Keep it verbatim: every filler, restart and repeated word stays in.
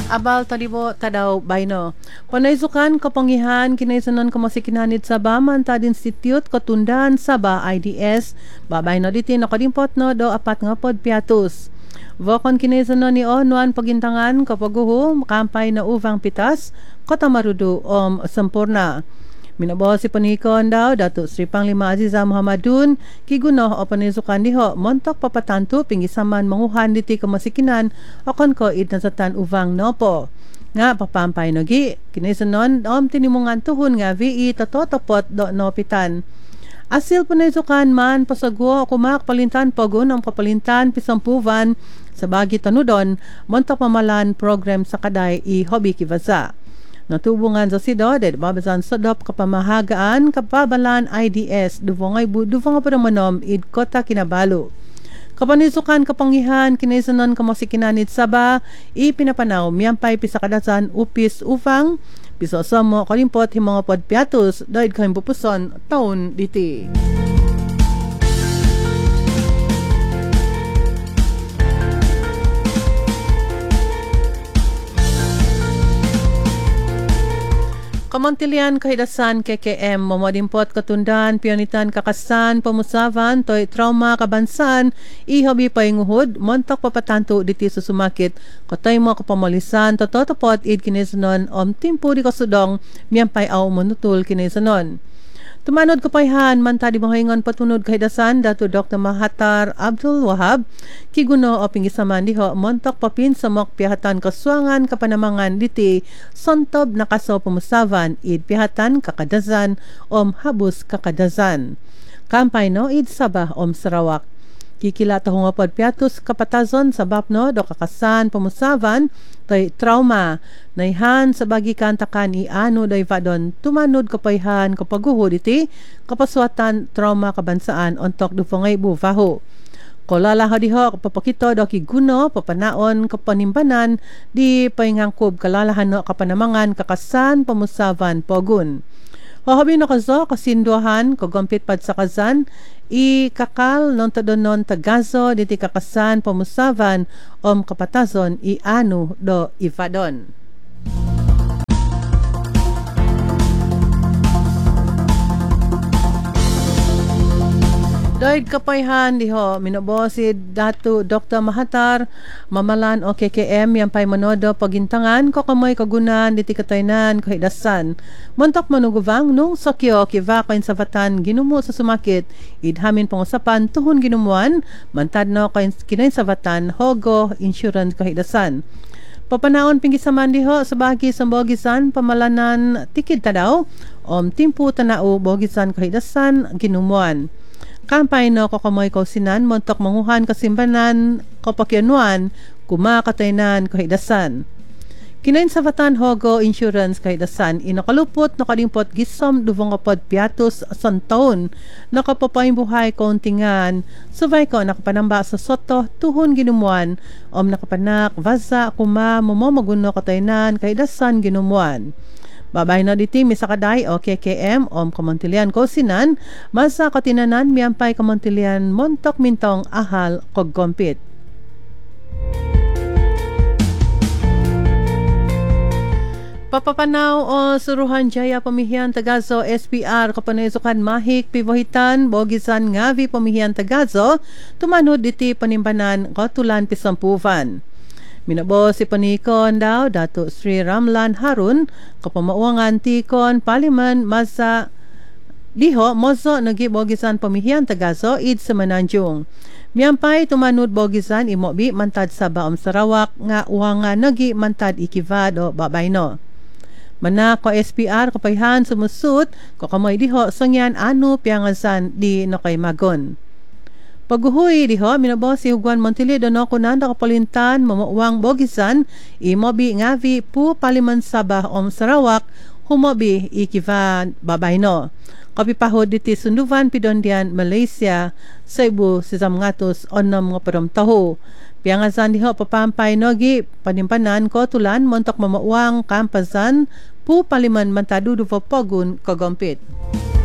Abal talibo tadaw bayno. Panaysukan kapangihan kinaisanon kamasikinanit sa Bamantad Institute Katundan Saba I D S. Babay no diti nakadimpot no do apat nga pod piatus. Vokon kinaisanon ni Onuan pagintangan kapaguho kampay na uvang pitas Kotamarudu om Sampurna. Minabaw si panikon daw Dato Sri Panglima Aziza Muhammadun kiguno o panisukan diho montok papatanto pingisaman manguhan diti kamasikinan okon ko idnasatan uvang nopo. Nga papampay nogi kinaisanon om tinimungan tuhon nga V I tatotopot do nopitan. Asil panisukan man pasagwa kumak palintan pagun ang kapalintan pisampuvan sa bagi tanudon montok pamalan program sa kaday i Hobby Kivaza. Natubungan sa sidod at babazan sodop kapamahagaan kapabalan I D S duvongay bu duvong apamanom id kota Kinabalu. Kapanisukan kapangihan kinaisanon kamasikinanit Saba ipinapanaw miyampay pisakadasan upis ufang piso samo kalimpot himong pod piatus daid kayong pupuson taon diti. Kamantilian kahidasan K K M mamadimpot katundan pionitan kakasan pamusavan toy trauma kabansan ihobi painguhod montok papatanto diti susumakit katay mo kapamalisan tototopot id kinaisanon om timpo di kasudong miyampay aw manutul kinaisanon. Tumanod kapayhan mantadi mahingon patunod kahidasan Dato Doctor Mahathir Abdul Wahab kiguno o pingisaman diho montok papin sa mok pihatan kaswangan kapanamangan diti sontob nakaso pumusavan id pihatan kakadazan om habus kakadazan. Kampay no id Sabah om Sarawak. Kikilata nga pod piatus kapatazon sa bapno do kakasan pumusavan tay trauma naihan sa bagi kantakan i ano day vadon tumanod kapayhan kapaguhod iti kapaswatan trauma kabansaan ontok do fangay bufaho. Kolala hadiho kapapakito do kiguno papanaon kapanimbanan di paingangkob kalalahan no kapanamangan kakasan pumusavan pogun. Hohabi na kazo kasinduhan kagumpit pad sa kazan i kakal non tadonon tagazo diti kakasan pamusavan om kapatazon i anu do ifadon. Doid kapayhan diho minabosid Dato Doctor Mahathir mamalan o K K M yang pay manodo pagintangan ko kamoy kagunan diti kataynan kahidasan montok manuguvang nung sakyo kiva kain savatan ginumo sa sumakit idhamin pangusapan tuhon ginumuan mantadno kain kinain savatan Hogo Insurance kahidasan. Papanaon pingisaman diho sa bagi sambogisan pamalanan tikid tadaw om timpu tanao bogisan kahidasan ginumuan. Kampay no kakamoy kausinan montok manguhan kasimbanan kapakyanuan kumakataynan kahidasan. Kinain sa Vatan Hogo Insurance kahidasan inakalupot nakalimpot gisom duvong kapod piatus santaon nakapapayong buhay kauntingan subay ko nakapanamba sa soto tuhon ginumuan om nakapanak vaza kuma momomaguno kataynan kahidasan ginumuan. Babay na diti misakaday o K K M om Kamantilian Kausinan masa katinanan miyampay Kamantilian montok mintong ahal koggompit. Papapanaw o Suruhan Jaya Pamihian Tagazo S P R kapanaysukan mahik pivohitan bogisan ngavi Pamihian Tagazo tumanod diti panimbanan katulan pisampuvan. Minabo si panikon daw Dato Sri Ramlan Harun kapamauangan tikon paliman masa diho mozo nagi bogisan Pamihian Tagazo id sa Mananjung. Miyampay tumanod bogisan imobi mantad sa Baom Sarawak nga uwanga nagi mantad ikivad o babayno. Mana ko S P R kapayhan sumusut ko kamoy diho sangyan anu piangasan di no kay magon. Paguhoy diho minabo si Huguan Montilido no kunanda kapalintan mamuwang bogisan imobi ngavi pu paliman Sabah om Sarawak humobi ikiva babayno. Kapipahod diti sunduvan pidondian Malaysia Cebu sisam ngatus onom nga padom taho. Piangasan diho papampay nogi panimpanan ko tulan montok mamuwang kampasan pu paliman mantadu do pogun kagompit.